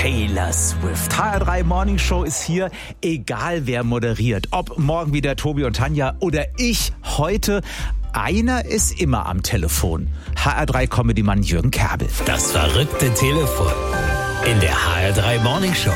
Taylor Swift. HR3 Morning Show ist hier, egal wer moderiert. Ob morgen wieder Tobi und Tanja oder ich heute. Einer ist immer am Telefon. HR3 Comedy-Mann Jürgen Kerbel. Das verrückte Telefon in der HR3 Morning Show.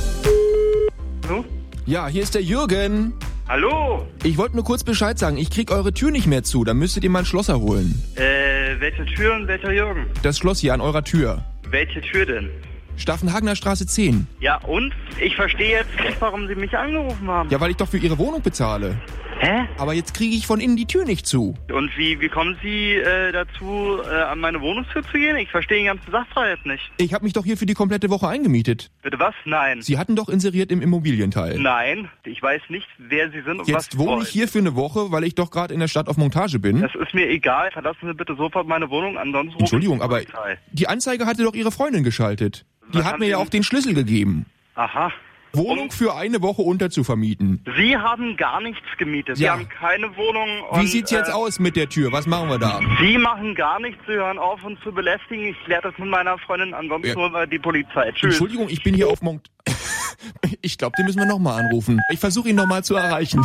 Hallo? Ja, hier ist der Jürgen. Hallo? Ich wollte nur kurz Bescheid sagen, ich krieg eure Tür nicht mehr zu, dann müsstet ihr mal ein Schlosser holen. Welche Tür und welcher Jürgen? Das Schloss hier an eurer Tür. Welche Tür denn? Staffenhagener Straße 10. Ja, und? Ich verstehe jetzt nicht, warum Sie mich angerufen haben. Ja, weil ich doch für ihre Wohnung bezahle. Hä? Aber jetzt kriege ich von innen die Tür nicht zu. Und wie kommen Sie dazu, an meine Wohnungstür zu gehen? Ich verstehe den ganzen Sachverhalt nicht. Ich habe mich doch hier für die komplette Woche eingemietet. Bitte was? Nein. Sie hatten doch inseriert im Immobilienteil. Nein, ich weiß nicht, wer Sie sind und was Jetzt Sie wohne wollen. ich hier für eine Woche, weil ich doch gerade in der Stadt auf Montage bin. Das ist mir egal. Verlassen Sie bitte sofort meine Wohnung, ansonsten rufe Entschuldigung, ich die aber Polizei. die Anzeige hatte doch Ihre Freundin geschaltet. Die Was hat haben mir Sie ja denn- auch den Schlüssel gegeben. Aha. Wohnung Und für eine Woche unterzuvermieten. Sie haben gar nichts gemietet. Sie Ja. haben keine Wohnung. Wie und, sieht's jetzt aus mit der Tür? Was machen wir da? Sie machen gar nichts. Sie hören auf, uns zu belästigen. Ich kläre das mit meiner Freundin. Ansonsten Ja. holen wir die Polizei. Tschüss. Entschuldigung, ich bin hier auf Mont... Ich glaube, den müssen wir nochmal anrufen. Ich versuche ihn nochmal zu erreichen.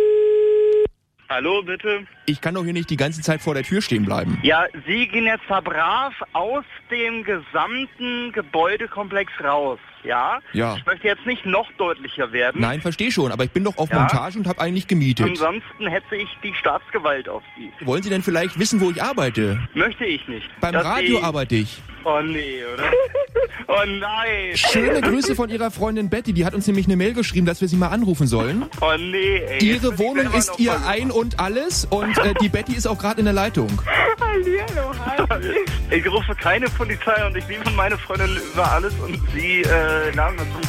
Hallo, bitte. Ich kann doch hier nicht die ganze Zeit vor der Tür stehen bleiben. Ja, Sie gehen jetzt da brav aus dem gesamten Gebäudekomplex raus. Ja? Ja. Ich möchte jetzt nicht noch deutlicher werden. Nein, verstehe schon, aber ich bin doch auf Ja? Montage und habe eigentlich gemietet. Ansonsten hetze ich die Staatsgewalt auf Sie. Wollen Sie denn vielleicht wissen, wo ich arbeite? Möchte ich nicht. Beim Dass Radio Sie- arbeite ich. Oh nee, oder? Oh nein. Schöne Grüße von Ihrer Freundin Betty, die hat uns nämlich eine Mail geschrieben, dass wir sie mal anrufen sollen. Oh nee, ey. Jetzt Ihre bin ich Wohnung selber ist noch ihr verloren. Ein und Alles und die Betty ist auch gerade in der Leitung. Hallihallo, hi. Ich rufe keine Polizei und ich liebe meine Freundin über alles und Sie laden uns zum